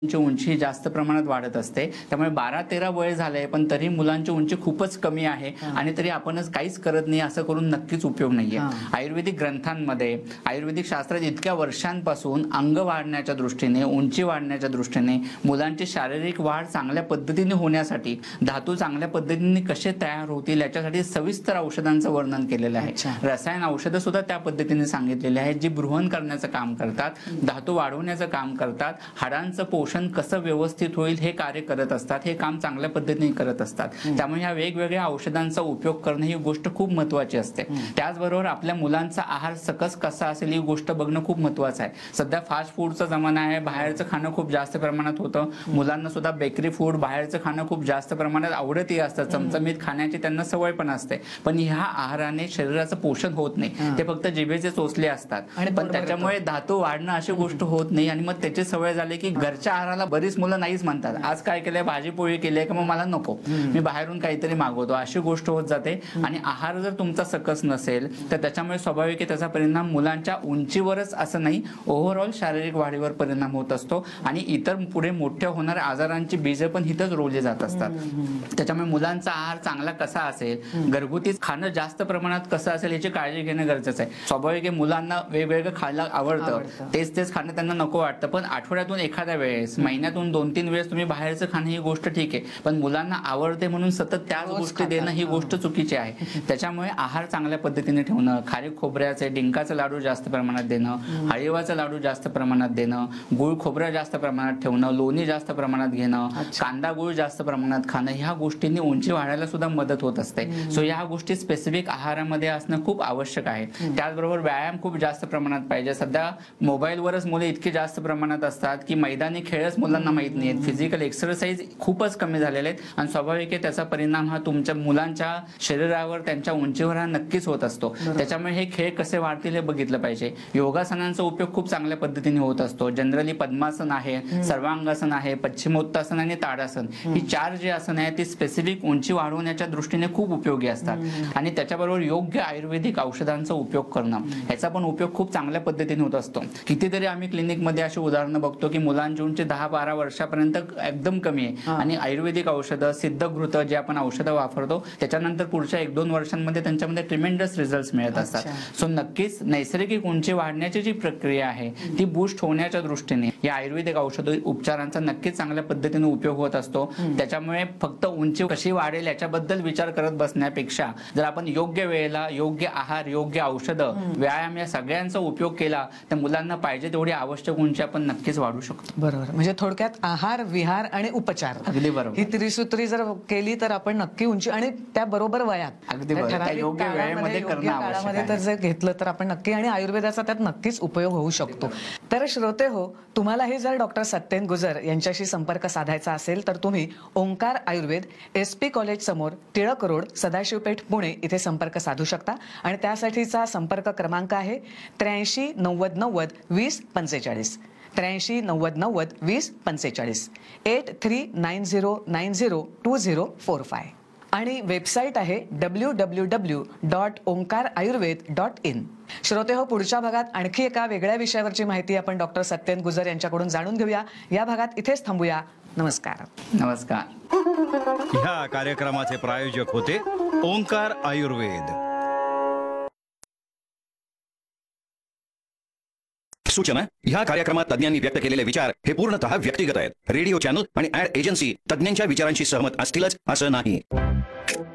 ची उंची जास्त प्रमाणात वाढत असते, त्यामुळे 12-13 वय झालंय पण तरी मुलांची उंची खूपच कमी आहे आणि तरी आपणच काहीच करत नाही असं करून नक्कीच उपयोग नाहीये. आयुर्वेदिक ग्रंथांमध्ये, आयुर्वेदिक शास्त्रात इतक्या वर्षांपासून अंग वाढण्याच्या दृष्टीने, उंची वाढण्याच्या दृष्टीने, मुलांची शारीरिक वाढ चांगल्या पद्धतीने होण्यासाठी, धातू चांगल्या पद्धतीने कसे तयार होतील याच्यासाठी सविस्तर औषधांचं वर्णन केलेलं आहे. रसायन औषधं सुद्धा त्या पद्धतीने सांगितलेली आहेत, जी बृहन करण्याचं काम करतात, धातू वाढवण्याचं काम करतात, हाडांचं पोषण कसं व्यवस्थित होईल हे कार्य करत असतात, हे काम चांगल्या पद्धतीने करत असतात. त्यामुळे या वेगवेगळ्या औषधांचा उपयोग करणं ही गोष्ट खूप महत्त्वाची असते. त्याचबरोबर आपल्या मुलांचा आहार सकस कसा असेल ही गोष्ट बघणं खूप महत्त्वाचं आहे. सध्या फास्ट फूडचा जमाना आहे, बाहेरचं खाणं खूप जास्त प्रमाणात होतं. मुलांना सुद्धा बेकरी फूड, बाहेरचं खाणं खूप जास्त प्रमाणात आवडतही असतं, चमचमीत खाण्याची त्यांना सवय पण असते. पण ह्या आहाराने शरीराचं पोषण होत नाही, ते फक्त जिभेचे चोचले असतात. पण त्याच्यामुळे धातू वाढणं अशी गोष्ट होत नाही आणि मग त्याची सवय झाली की घरच्या आहाराला बरीच मुलं नाहीच म्हणतात. आज काय केलंय, भाजी पोळी केली की मग मला नको, मी बाहेरून काहीतरी मागवतो, अशी गोष्ट होत जाते. आणि आहार जर तुमचा सकस नसेल तर त्याच्यामुळे स्वाभाविक आहे त्याचा परिणाम मुलांच्या उंचीवरच असं नाही, ओव्हरऑल शारीरिक वाढीवर परिणाम होत असतो आणि इतर पुढे मोठ्या होणाऱ्या आजारांची बीज पण इथंच रोवली जात असतात. त्याच्यामुळे मुलांचा आहार चांगला कसा असेल, घरगुती खाणं जास्त प्रमाणात कसं असेल याची काळजी घेणं गरजेचं आहे. स्वाभाविक आहे मुलांना वेगवेगळं खायला आवडतं, तेच खाणं त्यांना नको वाटतं, पण आठवड्यातून एखाद्या वेळेस, महिन्यातून 2-3 वेळेस तुम्ही बाहेरचं खाणं ही गोष्ट ठीक आहे, पण मुलांना आवडते म्हणून सतत त्याच गोष्टी देणं ही गोष्ट चुकीची आहे. त्याच्यामुळे आहार चांगल्या पद्धतीने ठेवणं, खारीक खोबऱ्याचे, डिंकाचे लाडू जास्त प्रमाणात देणं, हळीवाचे लाडू जास्त प्रमाणात देणं, गुळ खोबरं जास्त प्रमाणात ठेवणं, लोणी जास्त प्रमाणात घेणं, कांदा गुळ जास्त प्रमाणात खाणं, ह्या गोष्टींनी उंची वाढायला सुद्धा मदत होत असते. सो ह्या गोष्टी स्पेसिफिक आहारामध्ये असणं खूप आवश्यक आहे. त्याचबरोबर व्यायाम खूप जास्त प्रमाणात पाहिजे. सध्या मोबाईलवरच मुले इतके जास्त प्रमाणात असतात की मैदानी खेळच मुलांना माहित नाहीत, फिजिकल एक्सरसाइज खूपच कमी झालेले आहेत आणि स्वाभाविक आहे त्याचा परिणाम हा तुमच्या मुलांच्या शरीरावर, त्यांच्या उंचीवर हा नक्कीच होत असतो. त्याच्यामुळे हे खेळ कसे वाढतील हे बघितलं पाहिजे. योगासनांचा उपयोग खूप चांगल्या पद्धतीने होत असतो. जनरली पद्मासन आहे, सर्वांगासन आहे, पश्चिमोत्तासन आणि ताडासन, ही 4 जी आसन आहेत ती स्पेसिफिक उंची वाढवण्याच्या दृष्टीने खूप उपयोगी असतात आणि त्याच्याबरोबर योग्य आयुर्वेदिक औषधांचा उपयोग करणं, ह्याचा पण उपयोग खूप चांगल्या पद्धतीने होत असतो. कितीतरी आम्ही क्लिनिकमध्ये अशी उदाहरणं बघतो की मुलांची उंची 10-12 वर्षापर्यंत एकदम कमी आहे आणि आयुर्वेदिक औषधं, सिद्धघृत जे आपण औषधं वापरतो त्याच्यानंतर पुढच्या 1-2 वर्षांमध्ये त्यांच्यामध्ये ट्रिमेंडस रिझल्ट्स मिळत असतात. सो नक्कीच नैसर्गिक उंची वाढण्याची जी प्रक्रिया आहे ती बूस्ट होण्याच्या दृष्टीने या आयुर्वेदिक औषध उपचारांचा नक्कीच चांगल्या पद्धतीने उपयोग होत असतो. त्याच्यामुळे फक्त उंची कशी वाढेल याच्याबद्दल विचार करत बसण्यापेक्षा जर आपण योग्य वेळेला योग्य आहार, योग्य औषधं, व्यायाम या सगळ्यांचा उपयोग केला तर मुलांना पाहिजे तेवढी आवश्यक उंची आपण नक्कीच वाढू शकतो. बरोबर, म्हणजे थोडक्यात आहार, विहार आणि उपचार, अगदी बरोबर, ही त्रिसूत्री जर केली तर आपण नक्की उंची, आणि त्या बरोबर वयात, अगदी बरोबर, योग्य वेळेमध्ये करणं आवश्यक आहे. तर जर घेतलं तर आपण नक्की, आणि आयुर्वेदाचा त्यात नक्कीच उपयोग होऊ शकतो. तर श्रोते हो, तुम्हालाही जर डॉक्टर सत्येन गुजर यांच्याशी संपर्क साधायचा असेल तर तुम्ही ओंकार आयुर्वेद, SP कॉलेज समोर, टिळक रोड, सदाशिवपेठ, पुणे इथे संपर्क साधू शकता. आणि त्यासाठीचा संपर्क क्रमांक आहे 83 90 90 20 45, 83 90 90 20 45, 8390902045. आणि वेबसाईट आहे www.onkarayurved.in. श्रोते हो, पुढच्या भागात आणखी एका वेगळ्या विषयावरची माहिती आपण डॉक्टर सत्येन गुजर यांच्याकडून जाणून घेऊया. या भागात इथेच थांबूया. नमस्कार. नमस्कार. ह्या कार्यक्रमाचे प्रायोजक होते ओंकार आयुर्वेद. सूचना: ह्या कार्यक्रमात तज्ञांनी व्यक्त केलेले विचार हे पूर्णतः व्यक्तिगत आहेत. रेडिओ चॅनल आणि ऍड एजन्सी तज्ञांच्या विचारांशी सहमत असतीलच असं नाही.